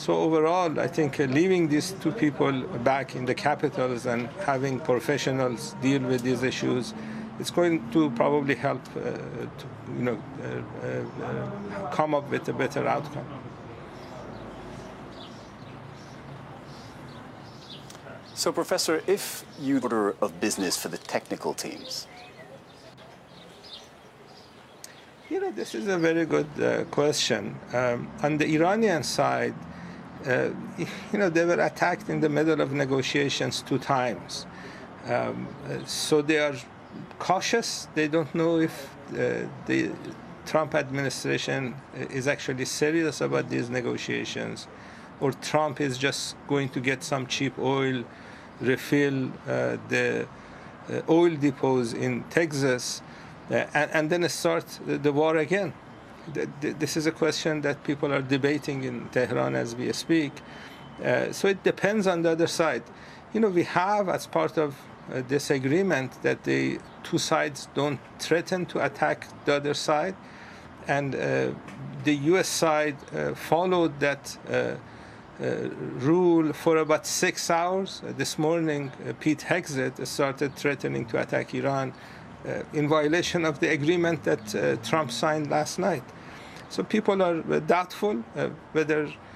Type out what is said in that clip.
So overall, I think leaving these two people back in the capitals and having professionals deal with these issues, it's going to probably help come up with a better outcome. So, Professor, if you order of business for the technical teams? This is a very good question. On the Iranian side, they were attacked in the middle of negotiations 2 times. So they are cautious. They don't know if the Trump administration is actually serious about these negotiations, or Trump is just going to get some cheap oil, refill the oil depots in Texas, and then start the war again. This is a question that people are debating in Tehran as we speak. So it depends on the other side. We have, as part of this agreement, that the two sides don't threaten to attack the other side. And the U.S. side followed that rule for about 6 hours. This morning, Pete Hegseth started threatening to attack Iran in violation of the agreement that Trump signed last night. So people are doubtful whether